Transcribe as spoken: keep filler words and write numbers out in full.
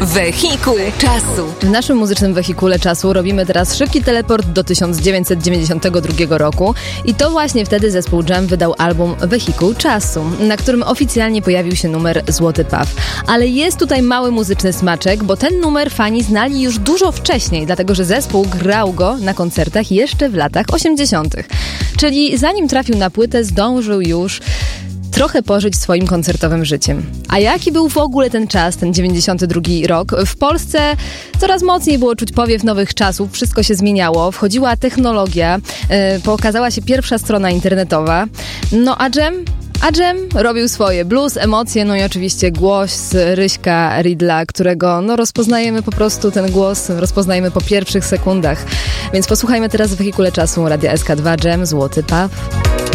Wehikuł czasu. W naszym muzycznym wehikule czasu robimy teraz szybki teleport do tysiąc dziewięćset dziewięćdziesiątego drugiego roku i to właśnie wtedy zespół Jam wydał album Wehikuł czasu, na którym oficjalnie pojawił się numer Złoty Paw. Ale jest tutaj mały muzyczny smaczek, bo ten numer fani znali już dużo wcześniej, dlatego że zespół grał go na koncertach jeszcze w latach osiemdziesiątych. Czyli zanim trafił na płytę, zdążył już trochę pożyć swoim koncertowym życiem. A jaki był w ogóle ten czas, ten dziewięćdziesiąty drugi rok? W Polsce coraz mocniej było czuć powiew nowych czasów, wszystko się zmieniało, wchodziła technologia, yy, pokazała się pierwsza strona internetowa. No a Jam? A Jam robił swoje. Blues, emocje, no i oczywiście głos Ryśka Ridla, którego no rozpoznajemy po prostu, ten głos rozpoznajemy po pierwszych sekundach. Więc posłuchajmy teraz w wehikule czasu Radia S K dwa Jam, Złoty Paw.